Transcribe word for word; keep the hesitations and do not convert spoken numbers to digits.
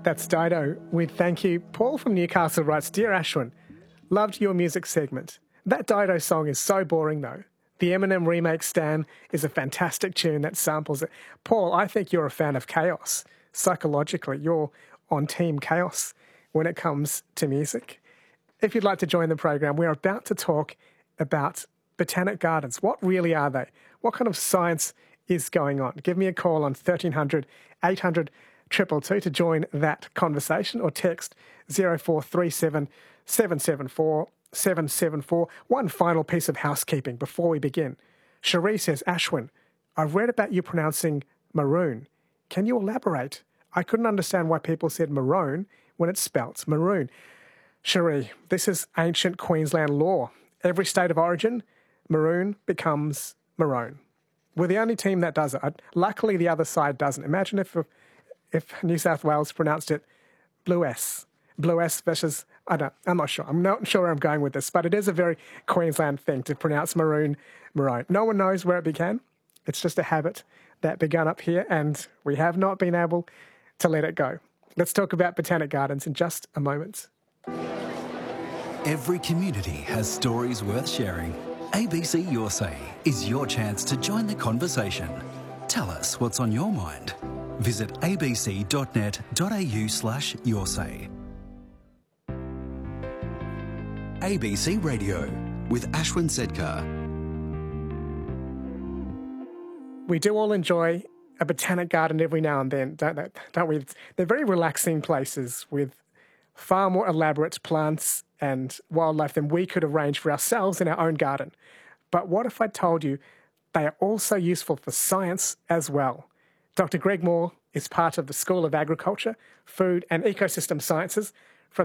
That's Dido with Thank You. Paul from Newcastle writes, Dear Ashwin, loved your music segment. That Dido song is so boring though. The Eminem remake Stan is a fantastic tune that samples it. Paul, I think you're a fan of chaos. Psychologically, you're on Team Chaos when it comes to music. If you'd like to join the program, we're about to talk about botanic gardens. What really are they? What kind of science is going on? Give me a call on thirteen hundred, eight hundred, two two two to join that conversation, or text zero four three seven, seven seven four, seven seven four. One final piece of housekeeping before we begin. Cherie says, Ashwin, I've read about you pronouncing maroon. Can you elaborate? I couldn't understand why people said maroon when it's spelt maroon. Cherie, this is ancient Queensland law. Every state of origin, maroon becomes maroon. We're the only team that does it. Luckily, the other side doesn't. Imagine if if New South Wales pronounced it blue S. Blue S versus, I don't, I'm not sure. I'm not sure where I'm going with this, but it is a very Queensland thing to pronounce maroon, maroon. No one knows where it began. It's just a habit that began up here, and we have not been able to let it go. Let's talk about botanic gardens in just a moment. Every community has stories worth sharing. A B C Your Say is your chance to join the conversation. Tell us what's on your mind. Visit abc.net.au slash your say. A B C Radio with Ashwin Sedkar. We do all enjoy a botanic garden every now and then, don't they? Don't we? They're very relaxing places with far more elaborate plants and wildlife than we could arrange for ourselves in our own garden. But what if I told you they are also useful for science as well? Doctor Greg Moore is part of the School of Agriculture, Food and Ecosystem Sciences,